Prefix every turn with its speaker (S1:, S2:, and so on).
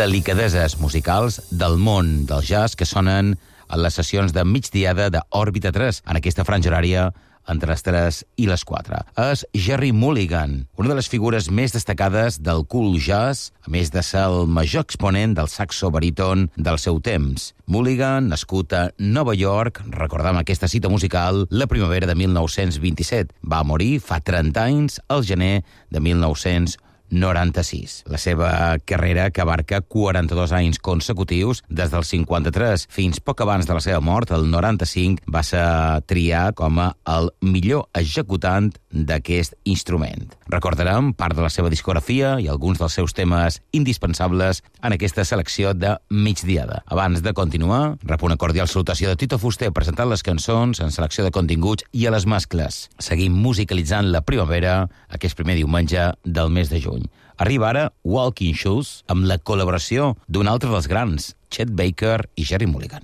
S1: delicadeses musicals del món del jazz que sonen a les sessions de migdiada d'Òrbita 3, en aquesta franja horària entre les 3 i les 4. És Gerry Mulligan, una de les figures més destacades del cool jazz, a més de ser el major exponent del saxo baríton del seu temps. Mulligan, nascut a Nova York, recordam aquesta cita musical, la primavera de 1927. Va morir fa 30 anys, al gener de 1996. La seva carrera, que abarca 42 anys consecutius, des del 53 fins poc abans de la seva mort, el 95, va ser triat com a el millor executant d'aquest instrument. Recordarem part de la seva discografia i alguns dels seus temes indispensables en aquesta selecció de migdiada. Abans de continuar, rep una cordial salutació de Tito Fuster presentant les cançons en selecció de continguts i a les mescles. Seguim musicalitzant la primavera aquest primer diumenge del mes de juny. Arriba ara Walking Shoes amb la col·laboració d'un altre dels grans, Chet Baker i Gerry Mulligan.